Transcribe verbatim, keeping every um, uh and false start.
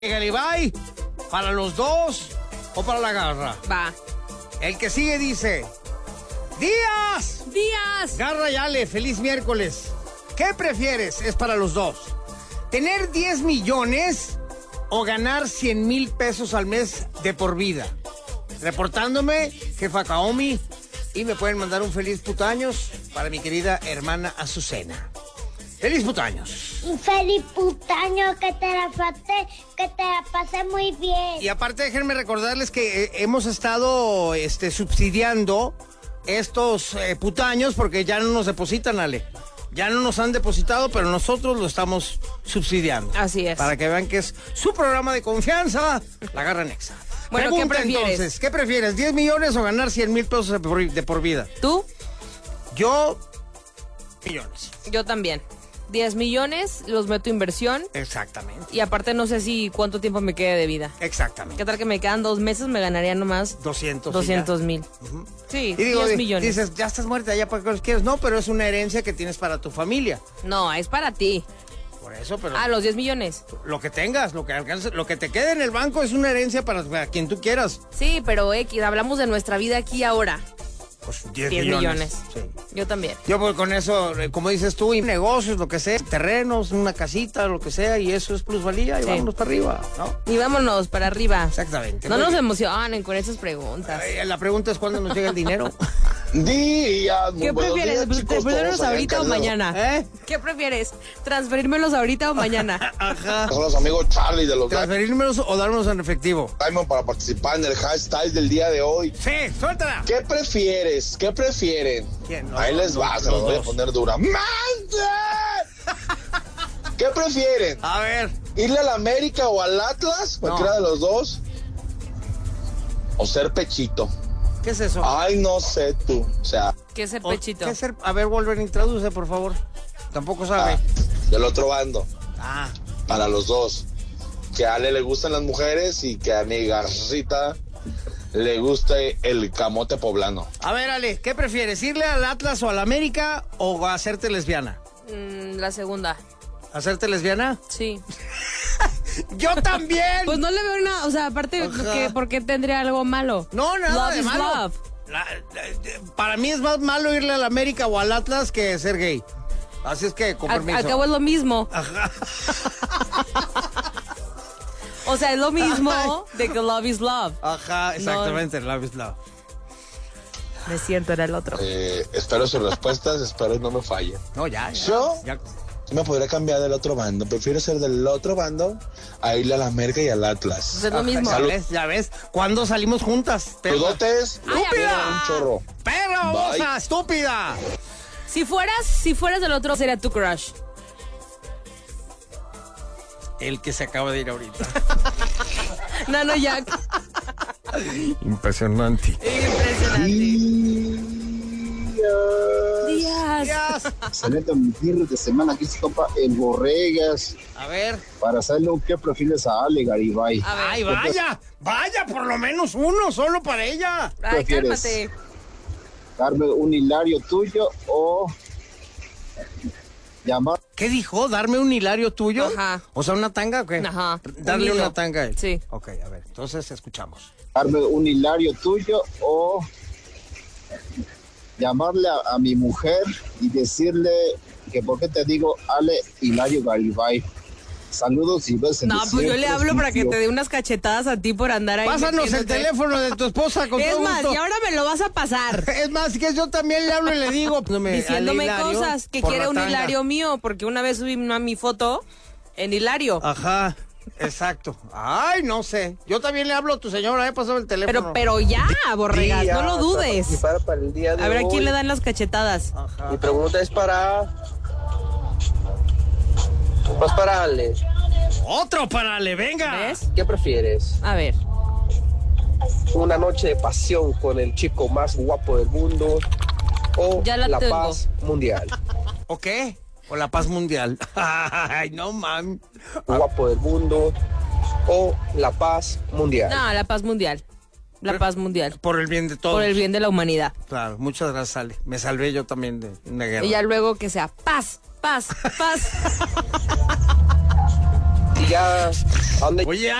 Garibay, ¿para los dos o para la garra? Va. El que sigue dice: ¡Díaz! ¡Díaz! Garra y Ale, feliz miércoles. ¿Qué prefieres? Es para los dos. ¿Tener diez millones o ganar cien mil pesos al mes de por vida? Reportándome, jefa Kaomi, y me pueden mandar un feliz putaños para mi querida hermana Azucena. ¡Feliz putaños! Feliz putaño, que te la pasé, que te la pasé muy bien. Y aparte déjenme recordarles que eh, hemos estado este, subsidiando estos eh, putaños porque ya no nos depositan, Ale. Ya no nos han depositado, pero nosotros lo estamos subsidiando. Así es. Para que vean que es su programa de confianza, La Garra Nexa. Bueno, Pregunta, ¿qué prefieres? Entonces, ¿qué prefieres? ¿diez millones o ganar cien mil pesos de por, de por vida? ¿Tú? Yo, millones. Yo también. diez millones, los meto a inversión. Exactamente. Y aparte no sé si cuánto tiempo me quede de vida. Exactamente. ¿Qué tal que me quedan dos meses? Me ganaría nomás doscientos. doscientos mil. Uh-huh. Sí, Y digo, diez di- millones. dices, ya estás muerta, ya para qué los quieres. No, pero es una herencia que tienes para tu familia. No, es para ti. Por eso, pero Ah, los diez millones. lo que tengas, lo que alcances, lo que te quede en el banco es una herencia para, para quien tú quieras. Sí, pero X, hablamos de nuestra vida aquí y ahora. Pues diez, diez millones. Sí. Yo también. Yo pues con eso, eh, como dices tú, y negocios, lo que sea, terrenos, una casita, lo que sea, y eso es plusvalía, y Sí. vámonos para arriba, ¿no? Y vámonos para arriba. Exactamente. No Muy nos bien. emocionen con esas preguntas. Eh, La pregunta es cuándo nos llega el dinero. Días, muy ¿Qué buenos prefieres? días, chicos, ¿Transferírmelos todos allá en ahorita o casa. mañana? ¿Eh? ¿Qué prefieres? ¿Transferírmelos ahorita o mañana? Ajá. Son los amigos Charlie de los ¿Transferírmelos o dármelos en efectivo? Diamond para participar en el hashtag del día de hoy. Sí, suéltala. ¿Qué prefieres? ¿Qué prefieren? ¿Quién? Los Ahí dos, les va, los- se los los voy a dos. poner dura. ¡Mande! ¿Qué prefieren? A ver. ¿Irle al América o al Atlas? Cualquiera No. de los dos. ¿O ser pechito? ¿Qué es eso? Ay, no sé tú. O sea, ¿Qué es el O- pechito? ¿Qué es el- A ver, Wolverine, traduce, por favor. Tampoco sabe. ah, del otro bando. Ah. Para los dos. Que a Ale le gustan las mujeres y que a mi Garcita le guste el camote poblano. A ver, Ale, ¿qué prefieres? ¿Irle al Atlas o al América o hacerte lesbiana? Mm, la segunda. ¿Hacerte lesbiana? Sí. ¡Yo también! Pues no le veo nada, o sea, aparte, Ajá. ¿qué, ¿por qué tendría algo malo? No, nada Love de is malo. love. La- la- para mí es más malo irle al América o al Atlas que ser gay. Así es que, con Al, permiso. al cabo es lo mismo. Ajá. O sea, es lo mismo de que love is love. Ajá, exactamente, love is love. No es cierto, era el otro. Eh, espero sus respuestas, espero y no me fallen. No, ya, ya. ¿Yo? ya. Me podría cambiar del otro bando. Prefiero ser del otro bando a irle al América y al Atlas. Pues es lo Ajá, mismo. Ya ves, ya ves. ¿Cuándo salimos juntas? Perra. Saludotes. Ay, ¡Estúpida! Un chorro. ¡Perra, Bye. babosa, estúpida! Si fueras, si fueras del otro, sería tu crush. El que se acaba de ir ahorita. Nano Jack. Impresionante. Impresionante. Díaz. Díaz. Excelente fin de semana, aquí se compa el Borregas A ver. para hacerle un qué prefieres a Ale Garibay. A ver. ¡Ay, vaya! ¡Vaya, por lo menos uno, solo para ella! Ay, prefieres? cálmate. Darme un hilario tuyo o llamar ¿Qué dijo? ¿Darme un hilario tuyo? Ajá. O sea, ¿una tanga o qué? Ajá. Darle Un hilo. una tanga a él. Sí. Ok, a ver, entonces escuchamos. darme un hilario tuyo o llamarle a, a mi mujer y decirle que por qué te digo Ale Hilario Garibay. Saludos y besos. No, pues yo le hablo para que te dé unas cachetadas a ti por andar ahí. Pásanos el metiéndote. teléfono de tu esposa con Es todo más, gusto. y ahora me lo vas a pasar. Es más, que yo también le hablo y le digo... no me- Diciéndome al Hilario cosas que por quiere la un tanga. hilario mío, porque una vez subí una, mi foto en hilario. Ajá, exacto. Ay, no sé. Yo también le hablo a tu señora, eh, pasame el teléfono. Pero, pero ya, Borregas, no lo dudes. Para, para el día de A ver a quién hoy. le dan las cachetadas. Ajá. Mi pregunta es para. Pues para Ale. Otro para Ale, venga. ¿Ves? ¿Qué prefieres? A ver. ¿Una noche de pasión con el chico más guapo del mundo? ¿O Ya la tengo. paz mundial? ¿O qué? O la paz mundial. Ay, no, man. ¿Guapo del mundo? ¿O la paz mundial? No, la paz mundial. La paz mundial. Por el bien de todos. Por el bien de la humanidad. Claro, muchas gracias, Ale. Me salvé yo también de una guerra. Y ya luego que sea paz, paz, paz. y ya, ¿a dónde? Oye,